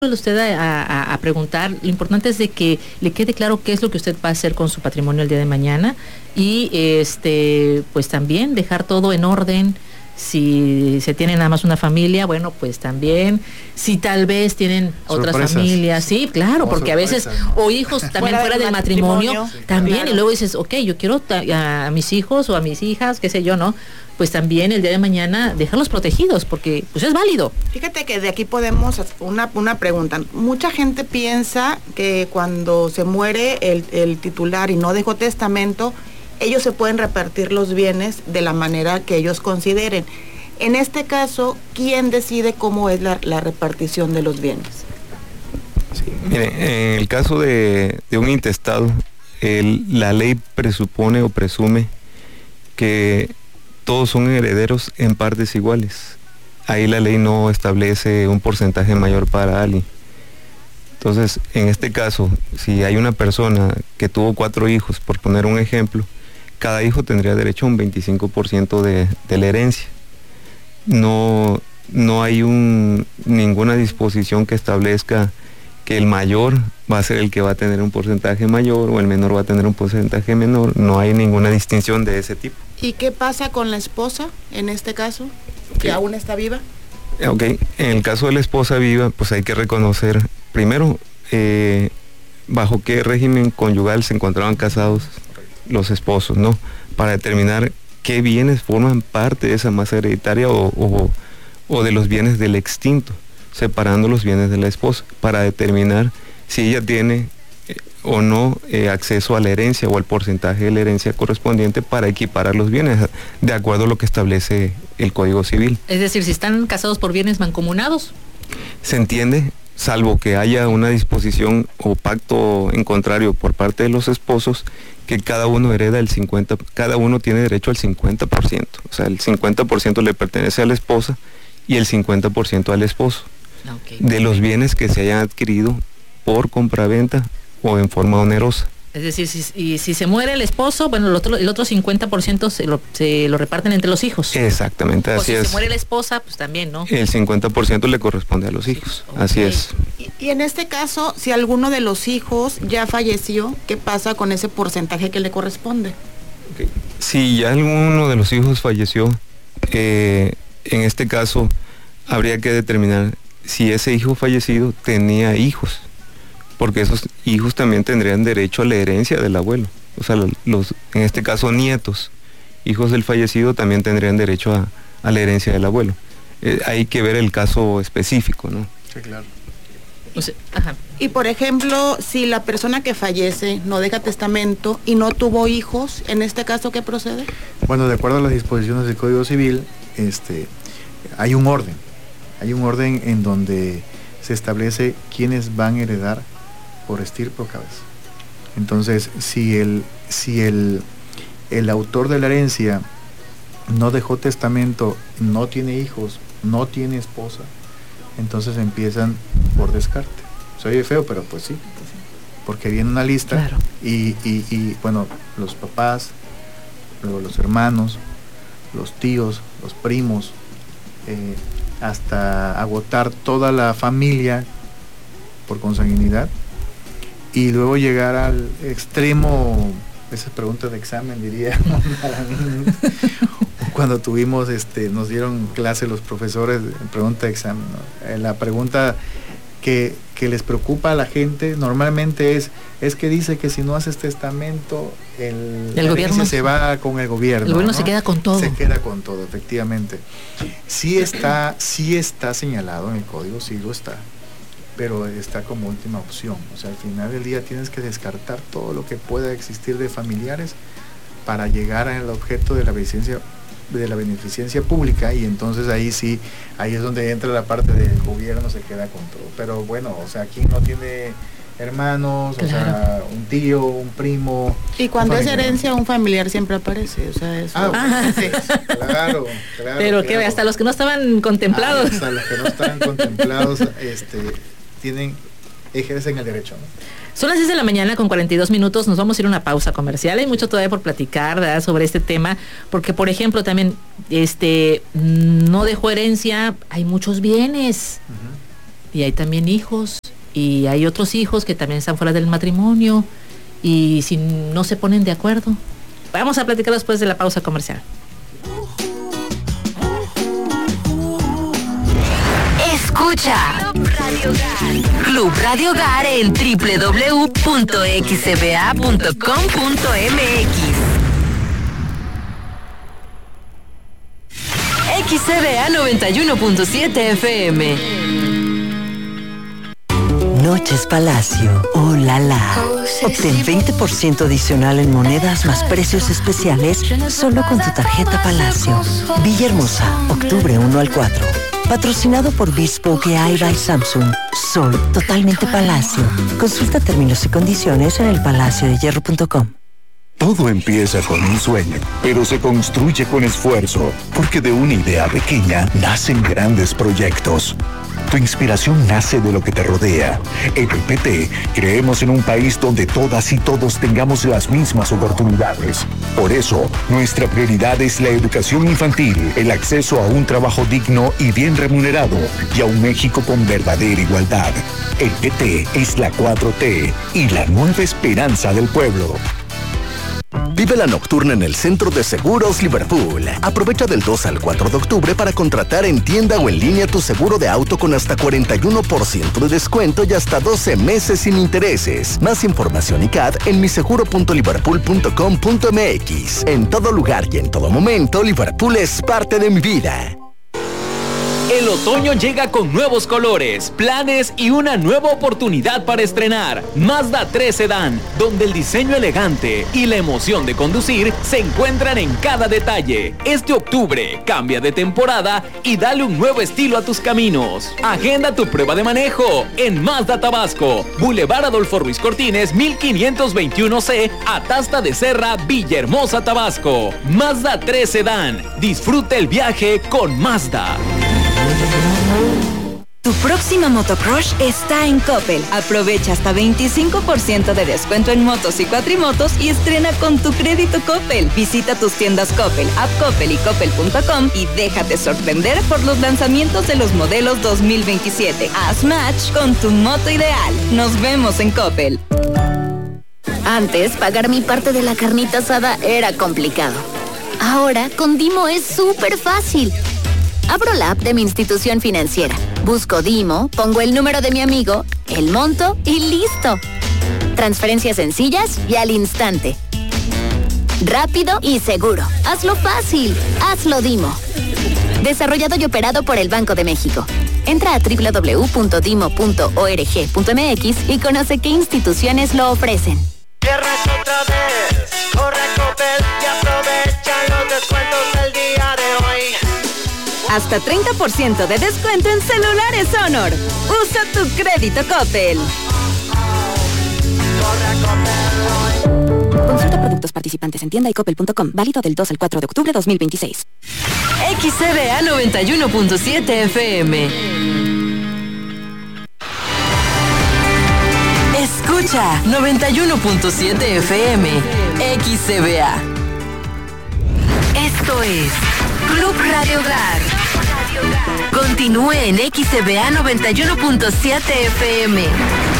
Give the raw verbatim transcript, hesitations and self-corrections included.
usted a, a, a preguntar, lo importante es de que le quede claro qué es lo que usted va a hacer con su patrimonio el día de mañana y este pues también dejar todo en orden. Si se tiene nada más una familia, bueno, pues también, si tal vez tienen Sorpresas. Otras familias, sí, claro, porque sorpresa, a veces, ¿no? o hijos también fuera, fuera del, del matrimonio, matrimonio, sí, también, claro. Y luego dices, ok, yo quiero a, a mis hijos o a mis hijas, qué sé yo, ¿no? Pues también el día de mañana dejarlos protegidos, porque pues es válido. Fíjate que de aquí podemos, una, una pregunta. Mucha gente piensa que cuando se muere el, el titular y no dejó testamento, ellos se pueden repartir los bienes de la manera que ellos consideren. En este caso, ¿quién decide cómo es la, la repartición de los bienes? Sí, mire, en el caso de, de un intestado, el, la ley presupone o presume que todos son herederos en partes iguales. Ahí la ley no establece un porcentaje mayor para alguien. Entonces, en este caso, si hay una persona que tuvo cuatro hijos, por poner un ejemplo, cada hijo tendría derecho a un veinticinco por ciento de, de la herencia. No, no hay un, ninguna disposición que establezca que el mayor va a ser el que va a tener un porcentaje mayor o el menor va a tener un porcentaje menor. No hay ninguna distinción de ese tipo. ¿Y qué pasa con la esposa en este caso, que Ok. aún está viva? Ok, en el caso de la esposa viva, pues hay que reconocer, primero, eh, bajo qué régimen conyugal se encontraban casados los esposos, ¿no? Para determinar qué bienes forman parte de esa masa hereditaria o, o, o de los bienes del extinto, separando los bienes de la esposa, para determinar si ella tiene eh, o no eh, acceso a la herencia o al porcentaje de la herencia correspondiente para equiparar los bienes, de acuerdo a lo que establece el Código Civil. Es decir, si están casados por bienes mancomunados. Se entiende, salvo que haya una disposición o pacto en contrario por parte de los esposos, que cada uno hereda el cincuenta, cada uno tiene derecho al cincuenta por ciento, o sea, el cincuenta por ciento le pertenece a la esposa y el cincuenta por ciento al esposo, Okay. de los bienes que se hayan adquirido por compraventa o en forma onerosa. Es decir, si, y si se muere el esposo, bueno, el otro, el otro cincuenta por ciento se lo, se lo reparten entre los hijos. Exactamente, O así si es. se muere la esposa, pues también, ¿no? El cincuenta por ciento le corresponde a los hijos, Ok. así es. Y, y en este caso, si alguno de los hijos ya falleció, ¿qué pasa con ese porcentaje que le corresponde? Si ya alguno de los hijos falleció, eh, en este caso habría que determinar si ese hijo fallecido tenía hijos, porque esos hijos también tendrían derecho a la herencia del abuelo. O sea, los, en este caso nietos, hijos del fallecido, también tendrían derecho a, a la herencia del abuelo. Eh, hay que ver el caso específico, ¿no? Sí, claro. O sea, ajá. Y por ejemplo, si la persona que fallece no deja testamento y no tuvo hijos, en este caso, ¿qué procede? Bueno, de acuerdo a las disposiciones del Código Civil, este, hay un orden. Hay un orden en donde se establece quiénes van a heredar por estirpe o cabeza. Entonces, si el, si el, el autor de la herencia no dejó testamento, no tiene hijos, no tiene esposa, entonces empiezan por descarte. Se oye feo, pero pues sí, porque viene una lista. Claro. y, y, y bueno, los papás, luego los hermanos, los tíos, los primos, eh, hasta agotar toda la familia por consanguinidad y luego llegar al extremo, esas preguntas de examen diría cuando tuvimos este nos dieron clase los profesores de pregunta de examen, ¿no? Eh, la pregunta que, que les preocupa a la gente normalmente es es que dice que si no haces testamento el, El gobierno se va con el gobierno. El gobierno ¿no? se queda con todo. Se queda con todo, efectivamente. Sí está, sí está señalado en el código, sí lo está, pero está como última opción. O sea, al final del día tienes que descartar todo lo que pueda existir de familiares para llegar al objeto de la beneficencia, de la beneficencia pública, y entonces ahí sí, ahí es donde entra la parte del gobierno, se queda con todo. Pero bueno, o sea, aquí no tiene hermanos, Claro. o sea, un tío, un primo. Y cuando un es familiar. herencia, un familiar siempre aparece, o sea, eso. Ah, bueno, sí. claro, claro. Pero que claro. hasta los que no estaban contemplados. Ah, hasta los que no estaban contemplados, este, tienen, ejercen el derecho, ¿no? Son las seis de la mañana con cuarenta y dos minutos, nos vamos a ir a una pausa comercial. Hay mucho todavía por platicar, ¿verdad?, sobre este tema, porque por ejemplo también este no dejó herencia, hay muchos bienes. Uh-huh. y hay también hijos, y hay otros hijos que también están fuera del matrimonio, y si no se ponen de acuerdo. Vamos a platicar después de la pausa comercial. Escucha Club Radio Hogar en doble u doble u doble u punto x c b a punto com punto m x. X C B A noventa y uno punto siete F M. Noches Palacio, oh la la. Obtén veinte por ciento adicional en monedas más precios especiales solo con tu tarjeta Palacio. Villahermosa, octubre uno al cuatro. Patrocinado por Bespoke A I by Samsung. Soy totalmente Palacio. Consulta términos y condiciones en el palacio de hierro punto com. Todo empieza con un sueño, pero se construye con esfuerzo, porque de una idea pequeña nacen grandes proyectos. Tu inspiración nace de lo que te rodea. En el P T creemos en un país donde todas y todos tengamos las mismas oportunidades. Por eso, nuestra prioridad es la educación infantil, el acceso a un trabajo digno y bien remunerado, y a un México con verdadera igualdad. El P T es la cuatro T y la nueva esperanza del pueblo. Vive la nocturna en el Centro de Seguros Liverpool. Aprovecha del dos al cuatro de octubre para contratar en tienda o en línea tu seguro de auto con hasta cuarenta y uno por ciento de descuento y hasta doce meses sin intereses. Más información y C A D en mi seguro punto liverpool punto com punto m x. En todo lugar y en todo momento, Liverpool es parte de mi vida. El otoño llega con nuevos colores, planes y una nueva oportunidad para estrenar. Mazda tres Sedán, donde el diseño elegante y la emoción de conducir se encuentran en cada detalle. Este octubre, cambia de temporada y dale un nuevo estilo a tus caminos. Agenda tu prueba de manejo en Mazda Tabasco, Boulevard Adolfo Ruiz Cortines, mil quinientos veintiuno C, Atasta de Serra, Villahermosa, Tabasco. Mazda tres Sedán. Disfruta el viaje con Mazda. Tu próxima motocross está en Coppel. Aprovecha hasta veinticinco por ciento de descuento en motos y cuatrimotos y estrena con tu crédito Coppel. Visita tus tiendas Coppel, App Coppel y Coppel punto com y déjate sorprender por los lanzamientos de los modelos dos mil veintisiete. Haz match con tu moto ideal. Nos vemos en Coppel. Antes, pagar mi parte de la carnita asada era complicado. Ahora, con Dimo es súper fácil. Abro la app de mi institución financiera, busco Dimo, pongo el número de mi amigo, el monto y listo. Transferencias sencillas y al instante. Rápido y seguro. Hazlo fácil. Hazlo Dimo. Desarrollado y operado por el Banco de México. Entra a doble u doble u doble u punto dimo punto org punto m x y conoce qué instituciones lo ofrecen. Cierras otra vez, corre a Coppel y aprovecha los descuentos del día de hoy. Hasta treinta por ciento de descuento en celulares Honor. Usa tu crédito Coppel. Consulta productos participantes en tienda y coppel punto com. Válido del dos al cuatro de octubre de dos mil veintiséis. X C B A noventa y uno punto siete F M. Escucha noventa y uno punto siete F M. X C B A. Esto es Club Radio Hogar. Continúe en X C B A noventa y uno punto siete F M.